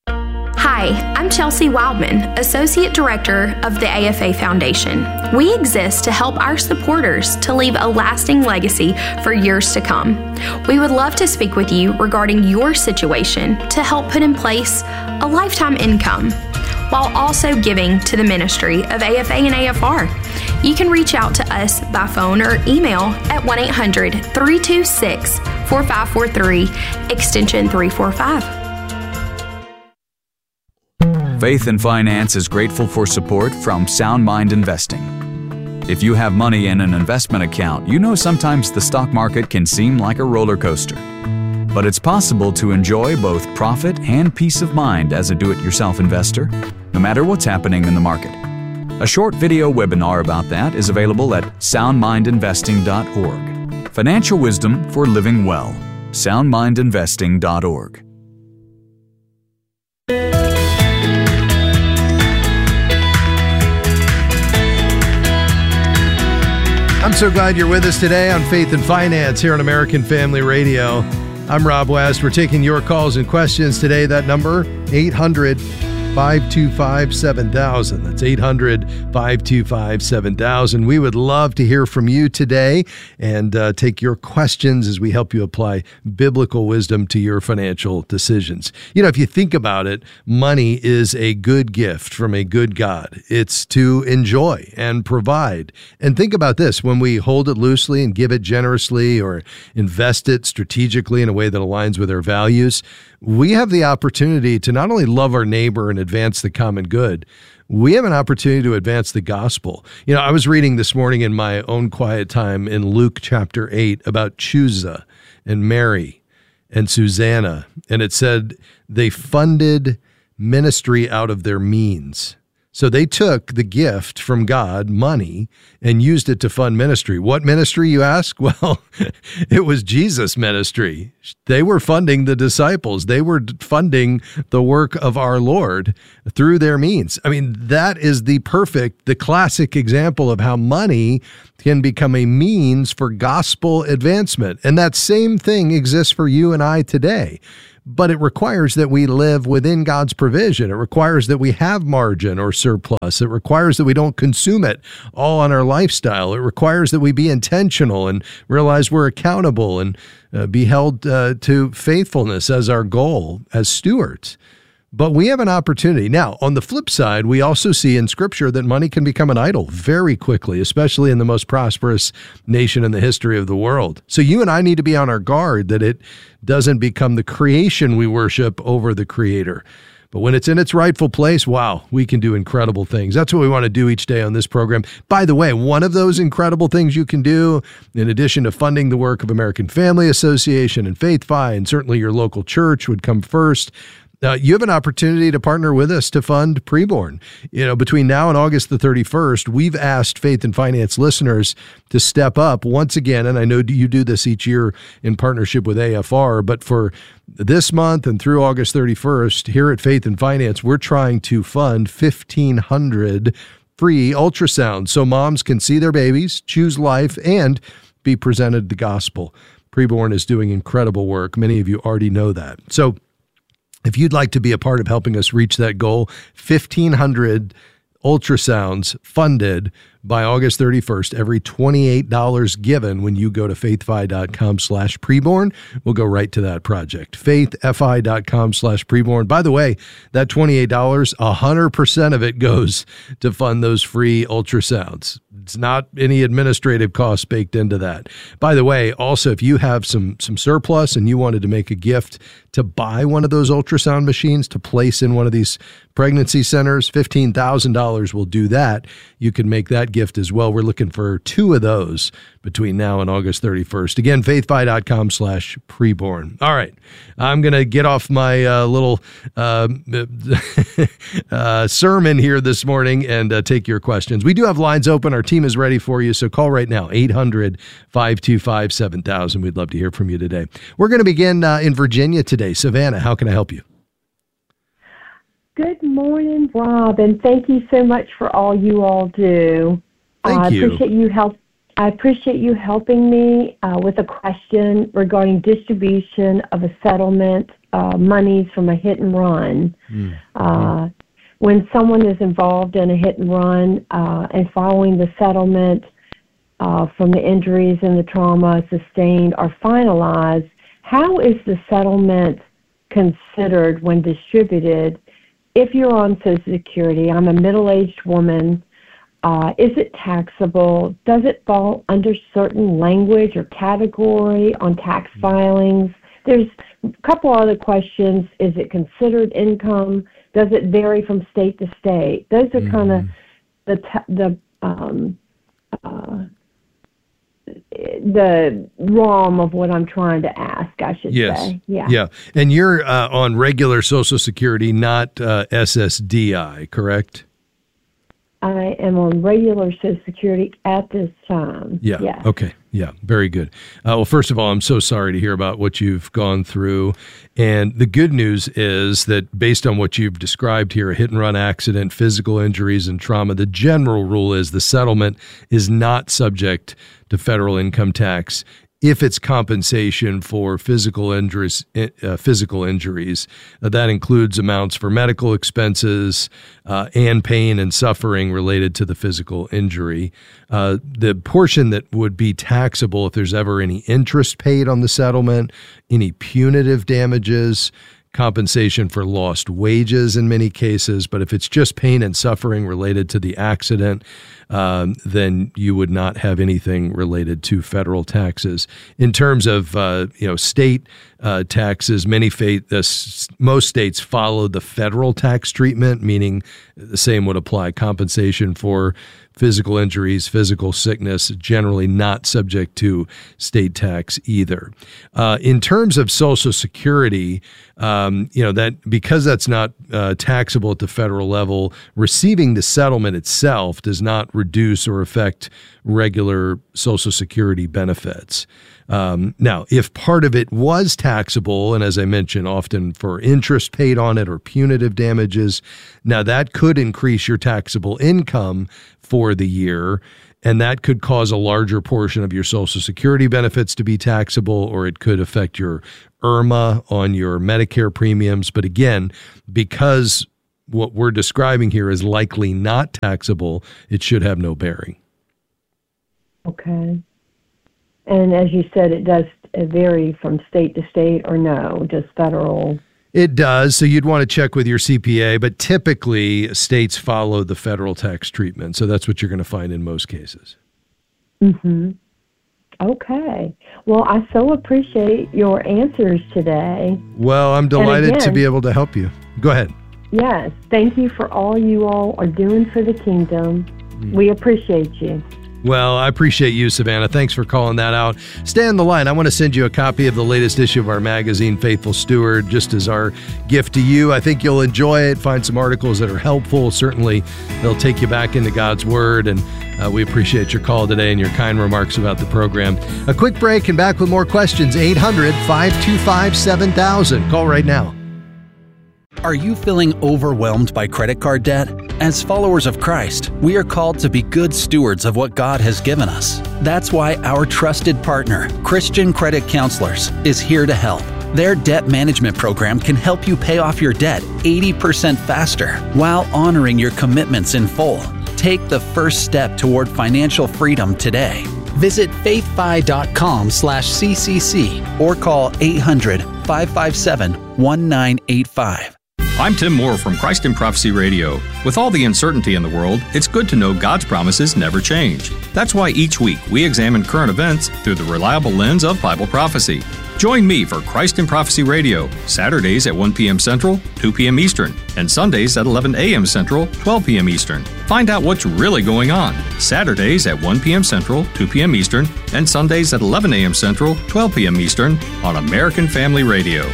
Hi, I'm Chelsea Wildman, Associate Director of the A F A Foundation. We exist to help our supporters to leave a lasting legacy for years to come. We would love to speak with you regarding your situation to help put in place a lifetime income while also giving to the ministry of A F A and A F R. You can reach out to us by phone or email at one eight hundred, three two six, four five four three, extension three four five. Faith in Finance is grateful for support from Sound Mind Investing. If you have money in an investment account, you know sometimes the stock market can seem like a roller coaster. But it's possible to enjoy both profit and peace of mind as a do-it-yourself investor, no matter what's happening in the market. A short video webinar about that is available at sound mind investing dot org. Financial wisdom for living well. sound mind investing dot org. I'm so glad you're with us today on Faith and Finance here on American Family Radio. I'm Rob West. We're taking your calls and questions today. That number, eight hundred, five two five, seven thousand. That's eight hundred, five two five, seven thousand. We would love to hear from you today and uh, take your questions as we help you apply biblical wisdom to your financial decisions. You know, if you think about it, money is a good gift from a good God. It's to enjoy and provide. And think about this, when we hold it loosely and give it generously or invest it strategically in a way that aligns with our values, we have the opportunity to not only love our neighbor and advance the common good, we have an opportunity to advance the gospel. You know, I was reading this morning in my own quiet time in Luke chapter eight about Chuza and Mary and Susanna, and it said they funded ministry out of their means. So they took the gift from God, money, and used it to fund ministry. What ministry, you ask? Well, it was Jesus' ministry. They were funding the disciples. They were funding the work of our Lord through their means. I mean, that is the perfect, the classic example of how money can become a means for gospel advancement. And that same thing exists for you and I today. But it requires that we live within God's provision. It requires that we have margin or surplus. It requires that we don't consume it all on our lifestyle. It requires that we be intentional and realize we're accountable and uh, be held uh, to faithfulness as our goal as stewards. But we have an opportunity. Now, on the flip side, we also see in Scripture that money can become an idol very quickly, especially in the most prosperous nation in the history of the world. So you and I need to be on our guard that it doesn't become the creation we worship over the Creator. But when it's in its rightful place, wow, we can do incredible things. That's what we want to do each day on this program. By the way, one of those incredible things you can do, in addition to funding the work of American Family Association and FaithFi, and certainly your local church would come first, Uh, you have an opportunity to partner with us to fund Preborn. You know, between now and August the thirty-first, we've asked Faith and Finance listeners to step up once again, and I know you do this each year in partnership with A F R, but for this month and through August thirty-first, here at Faith and Finance, we're trying to fund fifteen hundred free ultrasounds so moms can see their babies, choose life, and be presented the gospel. Preborn is doing incredible work. Many of you already know that. So if you'd like to be a part of helping us reach that goal, fifteen hundred ultrasounds funded by August thirty-first, every twenty-eight dollars given when you go to faithfi.com slash preborn will go right to that project. faithfi.com slash preborn. By the way, that twenty-eight dollars, one hundred percent of it goes to fund those free ultrasounds. It's not any administrative costs baked into that. By the way, also, if you have some some surplus and you wanted to make a gift to buy one of those ultrasound machines to place in one of these pregnancy centers, fifteen thousand dollars will do that. You can make that gift as well. We're looking for two of those between now and August thirty-first. Again, faithfi.com slash preborn. All right. I'm going to get off my uh, little uh, uh, sermon here this morning and uh, take your questions. We do have lines open. Our team is ready for you, so call right now, eight hundred, five two five, seven thousand. We'd love to hear from you today. We're going to begin uh, in Virginia today. Savannah, how can I help you? Good morning, Rob, and thank you so much for all you all do. Thank uh, you. I appreciate you help. I appreciate you helping me uh, with a question regarding distribution of a settlement uh, monies from a hit and run. Mm-hmm. Uh, when someone is involved in a hit and run uh, and following the settlement uh, from the injuries and the trauma sustained are finalized, how is the settlement considered when distributed? If you're on Social Security, I'm a middle-aged woman, uh, is it taxable? Does it fall under certain language or category on tax filings? There's a couple other questions. Is it considered income? Does it vary from state to state? Those are mm-hmm. kind of the, t- the, um, uh, the realm of what I'm trying to ask, I should yes. say. Yeah. Yeah. And you're uh, on regular Social Security, not uh, S S D I, correct? I am on regular Social Security at this time. Yeah. Yes. Okay. Yeah. Very good. Uh, well, first of all, I'm so sorry to hear about what you've gone through. And the good news is that based on what you've described here, a hit and run accident, physical injuries, and trauma, the general rule is the settlement is not subject to federal income tax if it's compensation for physical injuries. Uh, physical injuries. Uh, that includes amounts for medical expenses uh, and pain and suffering related to the physical injury. Uh, the portion that would be taxable if there's ever any interest paid on the settlement, any punitive damages, compensation for lost wages in many cases. But if it's just pain and suffering related to the accident, um, then you would not have anything related to federal taxes. In terms of uh, you know state uh, taxes, many fa- uh, most states follow the federal tax treatment, meaning the same would apply. Compensation for physical injuries, physical sickness, generally not subject to state tax either. Uh, in terms of Social Security, um, you know that because that's not uh, taxable at the federal level, receiving the settlement itself does not reduce or affect regular Social Security benefits. Um, now, if part of it was taxable, and as I mentioned, often for interest paid on it or punitive damages, now that could increase your taxable income for the year, and that could cause a larger portion of your Social Security benefits to be taxable, or it could affect your I R M A on your Medicare premiums. But again, because what we're describing here is likely not taxable, it should have no bearing. Okay. And as you said, it does vary from state to state, or no, just federal? It does. So you'd want to check with your C P A, but typically states follow the federal tax treatment. So that's what you're going to find in most cases. Mm-hmm. Okay. Well, I so appreciate your answers today. Well, I'm delighted again, to be able to help you. Go ahead. Yes. Thank you for all you all are doing for the kingdom. Mm. We appreciate you. Well, I appreciate you, Savannah. Thanks for calling that out. Stay on the line. I want to send you a copy of the latest issue of our magazine, Faithful Steward, just as our gift to you. I think you'll enjoy it, find some articles that are helpful. Certainly, they'll take you back into God's Word, and uh, we appreciate your call today and your kind remarks about the program. A quick break and back with more questions. eight hundred, five two five, seven thousand. Call right now. Are you feeling overwhelmed by credit card debt? As followers of Christ, we are called to be good stewards of what God has given us. That's why our trusted partner, Christian Credit Counselors, is here to help. Their debt management program can help you pay off your debt eighty percent faster while honoring your commitments in full. Take the first step toward financial freedom today. Visit faithfi.com slash CCC or call eight hundred, five five seven, one nine eight five. I'm Tim Moore from Christ in Prophecy Radio. With all the uncertainty in the world, it's good to know God's promises never change. That's why each week we examine current events through the reliable lens of Bible prophecy. Join me for Christ in Prophecy Radio, Saturdays at one p.m. Central, two p.m. Eastern, and Sundays at eleven a.m. Central, twelve p.m. Eastern. Find out what's really going on. Saturdays at one p.m. Central, two p.m. Eastern, and Sundays at eleven a.m. Central, twelve p.m. Eastern on American Family Radio.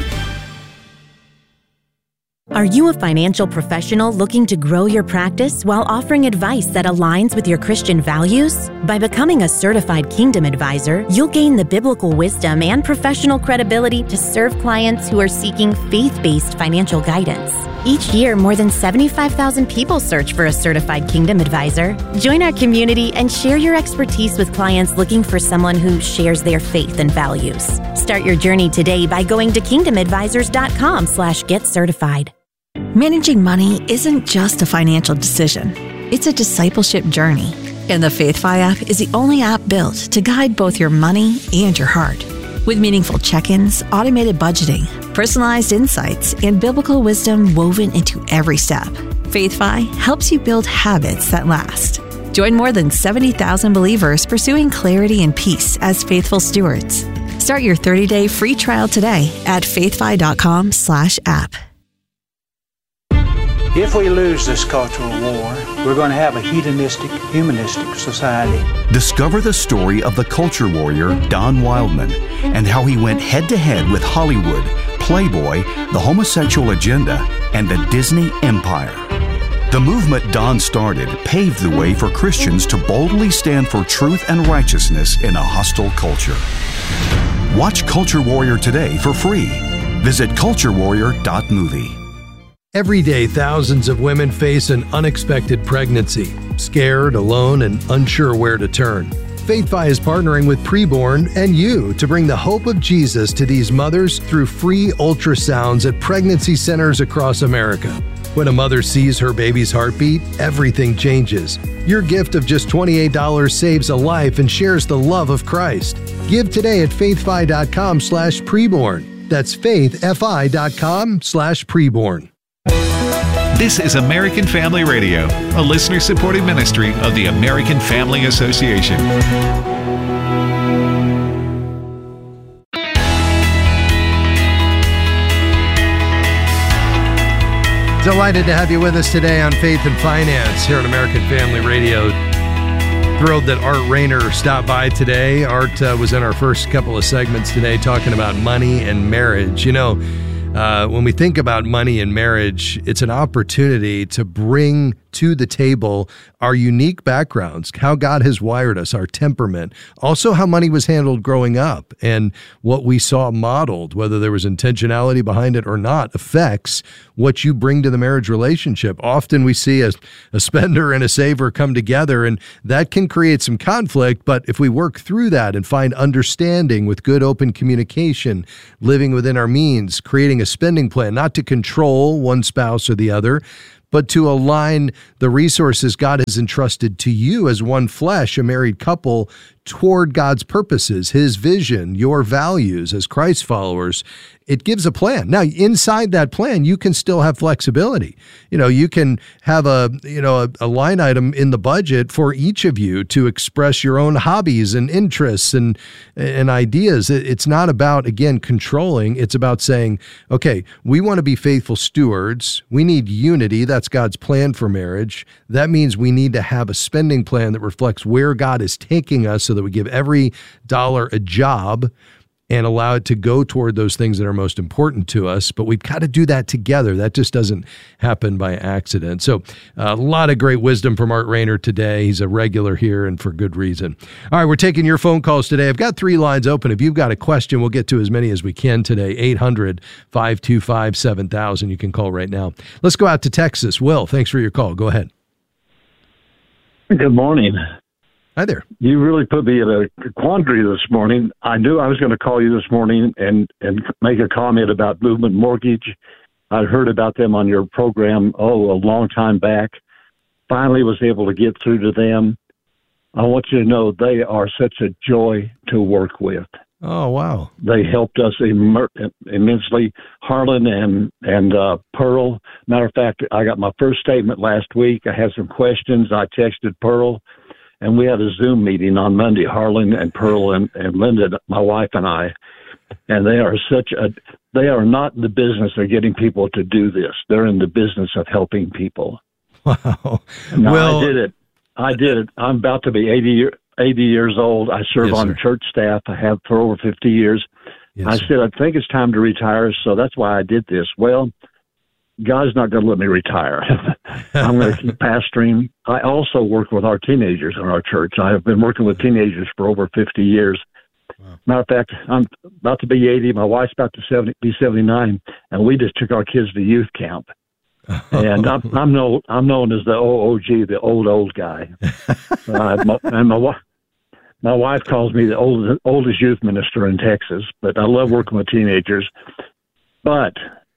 Are you a financial professional looking to grow your practice while offering advice that aligns with your Christian values? By becoming a certified Kingdom Advisor, you'll gain the biblical wisdom and professional credibility to serve clients who are seeking faith-based financial guidance. Each year, more than seventy-five thousand people search for a certified Kingdom Advisor. Join our community and share your expertise with clients looking for someone who shares their faith and values. Start your journey today by going to kingdomadvisors.com slash get certified. Managing money isn't just a financial decision. It's a discipleship journey. And the FaithFi app is the only app built to guide both your money and your heart. With meaningful check-ins, automated budgeting, personalized insights, and biblical wisdom woven into every step, FaithFi helps you build habits that last. Join more than seventy thousand believers pursuing clarity and peace as faithful stewards. Start your thirty-day free trial today at faithfi.com slash app. If we lose this cultural war, we're going to have a hedonistic, humanistic society. Discover the story of the culture warrior Don Wildman and how he went head-to-head with Hollywood, Playboy, the homosexual agenda, and the Disney empire. The movement Don started paved the way for Christians to boldly stand for truth and righteousness in a hostile culture. Watch Culture Warrior today for free. Visit culture warrior dot movie. Every day, thousands of women face an unexpected pregnancy, scared, alone, and unsure where to turn. FaithFi is partnering with Preborn and you to bring the hope of Jesus to these mothers through free ultrasounds at pregnancy centers across America. When a mother sees her baby's heartbeat, everything changes. Your gift of just twenty-eight dollars saves a life and shares the love of Christ. Give today at faithfi.com slash preborn. That's faithfi.com slash preborn. This is American Family Radio, a listener-supported ministry of the American Family Association. Delighted to have you with us today on Faith and Finance here on American Family Radio. Thrilled that Art Rayner stopped by today. Art uh, was in our first couple of segments today talking about money and marriage. You know, uh, when we think about money and marriage, it's an opportunity to bring to the table our unique backgrounds, how God has wired us, our temperament, also how money was handled growing up, and what we saw modeled, whether there was intentionality behind it or not, affects what you bring to the marriage relationship. Often we see a, a spender and a saver come together, and that can create some conflict, but if we work through that and find understanding with good open communication, living within our means, creating a spending plan, not to control one spouse or the other, but to align the resources God has entrusted to you as one flesh, a married couple, toward God's purposes, His vision, your values as Christ followers. It gives a plan. Now, inside that plan, you can still have flexibility. You know, you can have a, you know, a, a line item in the budget for each of you to express your own hobbies and interests and, and ideas. It's not about, again, controlling. It's about saying, okay, we want to be faithful stewards. We need unity. That's God's plan for marriage. That means we need to have a spending plan that reflects where God is taking us so that we give every dollar a job and allow it to go toward those things that are most important to us. But we've got to do that together. That just doesn't happen by accident. So uh, a lot of great wisdom from Art Rayner today. He's a regular here and for good reason. All right, we're taking your phone calls today. I've got three lines open. If you've got a question, we'll get to as many as we can today. eight hundred, five two five, seven thousand. You can call right now. Let's go out to Texas. Will, thanks for your call. Go ahead. Good morning. Hi there. You really put me in a quandary this morning. I knew I was going to call you this morning and, and make a comment about Movement Mortgage. I'd heard about them on your program, oh, a long time back. Finally was able to get through to them. I want you to know they are such a joy to work with. Oh, wow. They helped us immer- immensely. Harlan and, and uh, Pearl. Matter of fact, I got my first statement last week. I had some questions. I texted Pearl. And we had a Zoom meeting on Monday, Harlan and Pearl and, and Linda, my wife and I. And they are such a, they are not in the business of getting people to do this. They're in the business of helping people. Wow. No, well, I did it. I did it. I'm about to be eighty, year, eighty years old. I serve yes, on sir. church staff. I have for over fifty years. Yes, I sir. said, I think it's time to retire. So that's why I did this. Well, God's not going to let me retire. I'm going to keep pastoring. I also work with our teenagers in our church. I have been working with teenagers for over fifty years. Wow. Matter of fact, I'm about to be eighty. My wife's about to seventy, be seventy-nine, and we just took our kids to youth camp. And I'm, I'm, known, I'm known as the O O G, the old, old guy. uh, my, and my, my wife calls me the oldest, oldest youth minister in Texas, but I love working with teenagers. But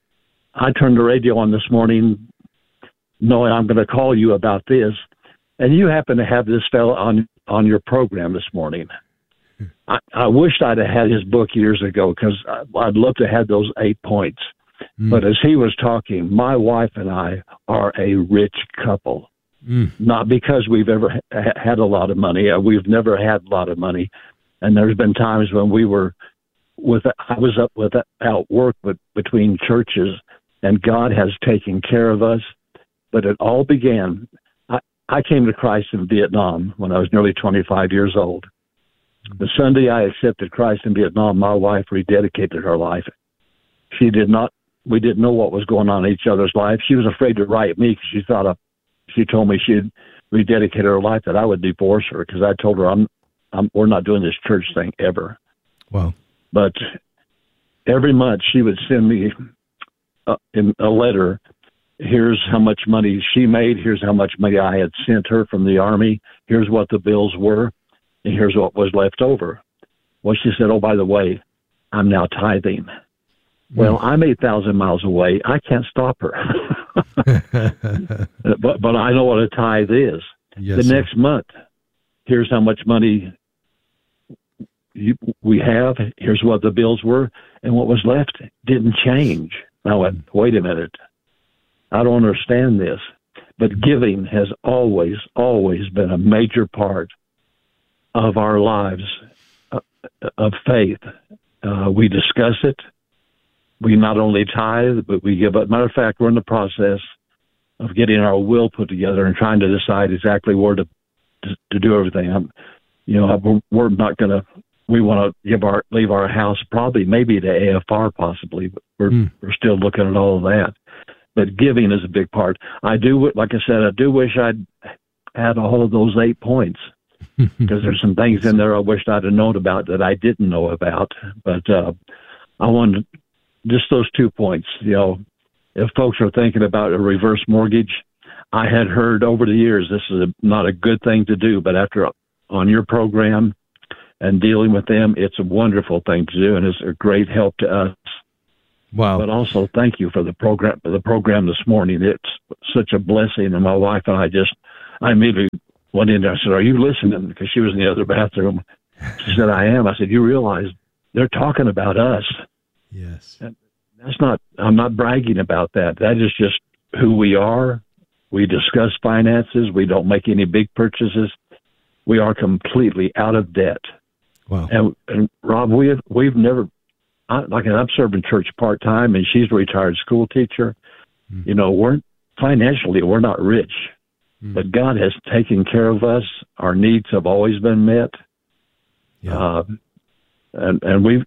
I turned the radio on this morning knowing I'm going to call you about this, and you happen to have this fellow on, on your program this morning. I, I wished I'd have had his book years ago because I'd love to have those eight points. Mm. But as he was talking, my wife and I are a rich couple. Mm. Not because we've ever ha- had a lot of money. We've never had a lot of money. And there's been times when we were with, I was up without work but between churches, and God has taken care of us. But it all began, I, I came to Christ in Vietnam when I was nearly twenty-five years old. The Sunday I accepted Christ in Vietnam, my wife rededicated her life. She did not, we didn't know what was going on in each other's life. She was afraid to write me because she thought, of, she told me she'd rededicated her life, that I would divorce her because I told her, I'm, I'm, we're not doing this church thing ever. Wow. But every month she would send me Uh, in a letter, here's how much money she made, here's how much money I had sent her from the Army, here's what the bills were, and here's what was left over. Well, she said, oh, by the way, I'm now tithing. Mm. Well, I'm eight thousand miles away. I can't stop her. but but I know what a tithe is. Yes, the sir. next month, here's how much money you, we have, here's what the bills were, and what was left didn't change. I went, wait a minute. I don't understand this. But giving has always, always been a major part of our lives uh, of faith. Uh, we discuss it. We not only tithe, but we give up. Matter of fact, we're in the process of getting our will put together and trying to decide exactly where to to, to do everything. I'm, you know, we're, we're not going to. We want to give our leave our house probably maybe to A F R possibly, but we're mm. we're still looking at all of that. But giving is a big part. I do, like I said, I do wish I'd had all of those eight points because there's some things in there I wished I'd have known about that I didn't know about. But uh, I wanted just those two points. You know, if folks are thinking about a reverse mortgage, I had heard over the years this is a, not a good thing to do, but after on your program and dealing with them, it's a wonderful thing to do, and it's a great help to us. Wow. But also thank you for the program for the program this morning. It's such a blessing, and my wife and I just I immediately went in there. I said, "Are you listening?" Because she was in the other bathroom. She said, "I am." I said, "You realize they're talking about us?" Yes. And that's not I'm not bragging about that. That is just who we are. We discuss finances. We don't make any big purchases. We are completely out of debt. Wow. And, and Rob, we have, we've never I, like I'm serving church part time, and she's a retired school teacher. Mm. You know, we're financially we're not rich, mm. but God has taken care of us. Our needs have always been met. Yeah. Uh, and and we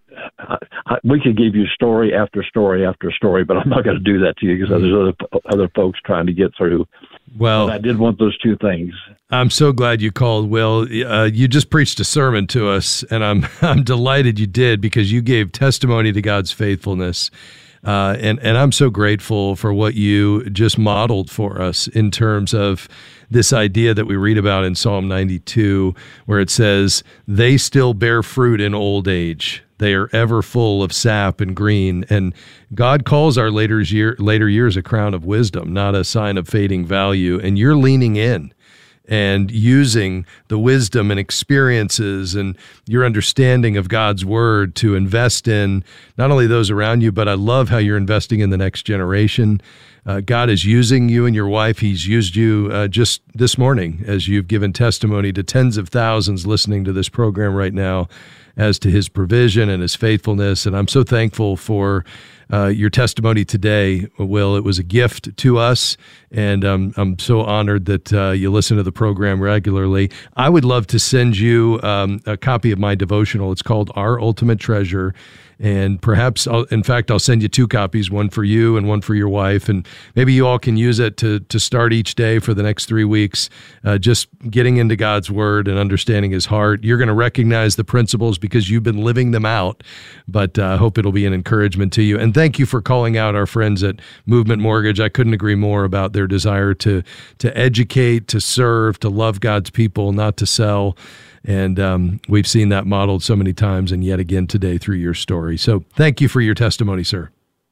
we could give you story after story after story, but I'm not going to do that to you because mm. there's other other folks trying to get through. Well, but I did want those two things. I'm so glad you called, Will. Uh, you just preached a sermon to us, and I'm I'm delighted you did because you gave testimony to God's faithfulness. Uh, and, and I'm so grateful for what you just modeled for us in terms of this idea that we read about in Psalm ninety-two, where it says, they still bear fruit in old age. They are ever full of sap and green. And God calls our later, year, later years a crown of wisdom, not a sign of fading value. And you're leaning in and using the wisdom and experiences and your understanding of God's word to invest in not only those around you, but I love how you're investing in the next generation. Uh, God is using you and your wife. He's used you uh, just this morning as you've given testimony to tens of thousands listening to this program right now as to his provision and his faithfulness. And I'm so thankful for uh, your testimony today, Will. It was a gift to us, and um, I'm so honored that uh, you listen to the program regularly. I would love to send you um, a copy of my devotional. It's called Our Ultimate Treasure. And perhaps, I'll, in fact, I'll send you two copies, one for you and one for your wife. And maybe you all can use it to to start each day for the next three weeks, uh, just getting into God's word and understanding his heart. You're going to recognize the principles because you've been living them out, but I uh, hope it'll be an encouragement to you. And thank you for calling out our friends at Movement Mortgage. I couldn't agree more about their desire to to educate, to serve, to love God's people, not to sell. And um, we've seen that modeled so many times and yet again today through your story. So thank you for your testimony, sir.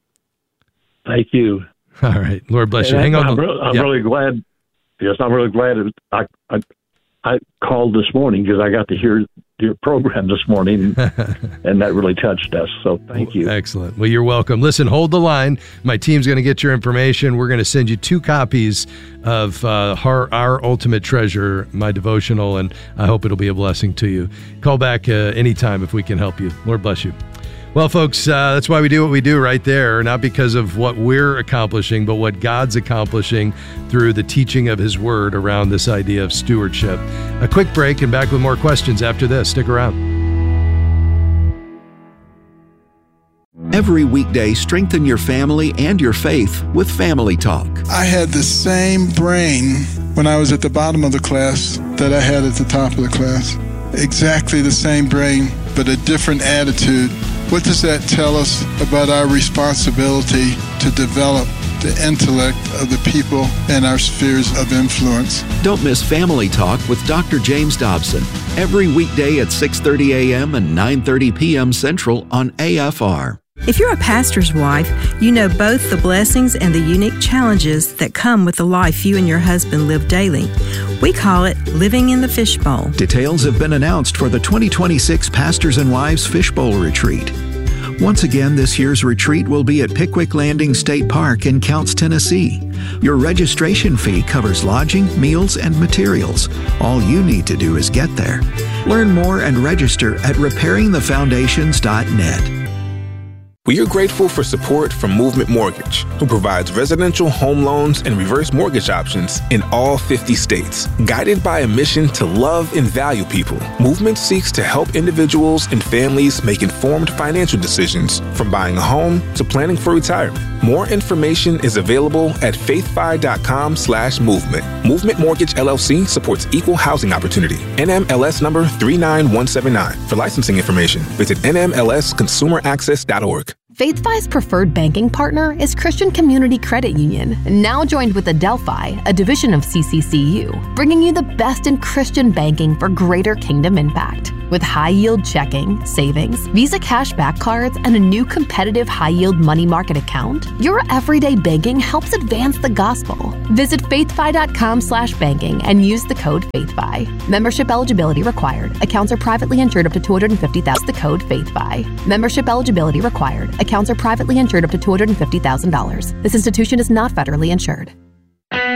Thank you. All right. Lord bless and you. Hang I'm on. Really, I'm yeah. really glad. Yes, I'm really glad I, I, I called this morning because I got to hear your program this morning, and that really touched us. So thank you. Excellent. Well, you're welcome. Listen, hold the line. My team's going to get your information. We're going to send you two copies of uh, our, our Ultimate Treasure, my devotional, and I hope it'll be a blessing to you. Call back uh, anytime if we can help you. Lord bless you. Well, folks, uh, that's why we do what we do right there, not because of what we're accomplishing, but what God's accomplishing through the teaching of his word around this idea of stewardship. A quick break and back with more questions after this. Stick around. Every weekday, strengthen your family and your faith with Family Talk. I had the same brain when I was at the bottom of the class that I had at the top of the class. Exactly the same brain, but a different attitude. What does that tell us about our responsibility to develop the intellect of the people in our spheres of influence? Don't miss Family Talk with Doctor James Dobson every weekday at six thirty a.m. and nine thirty p.m. Central on A F R. If you're a pastor's wife, you know both the blessings and the unique challenges that come with the life you and your husband live daily. We call it living in the fishbowl. Details have been announced for the twenty twenty-six Pastors and Wives Fishbowl Retreat. Once again, this year's retreat will be at Pickwick Landing State Park in Counce, Tennessee. Your registration fee covers lodging, meals, and materials. All you need to do is get there. Learn more and register at repairing the foundations dot net. We are grateful for support from Movement Mortgage, who provides residential home loans and reverse mortgage options in all fifty states. Guided by a mission to love and value people, Movement seeks to help individuals and families make informed financial decisions, from buying a home to planning for retirement. More information is available at faithfi.com slash movement. Movement Mortgage L L C supports equal housing opportunity. N M L S number three nine one seven nine. For licensing information, visit N M L S consumer access dot org. FaithFi's preferred banking partner is Christian Community Credit Union, now joined with Adelphi, a division of C C C U, bringing you the best in Christian banking for greater kingdom impact. With high-yield checking, savings, Visa cashback cards, and a new competitive high-yield money market account, your everyday banking helps advance the gospel. Visit faithfi.com slash banking and use the code FaithFi. Membership eligibility required. Accounts are privately insured up to two hundred fifty thousand dollars. The code FaithFi. Membership eligibility required. Accounts are privately insured up to two hundred fifty thousand dollars. This institution is not federally insured.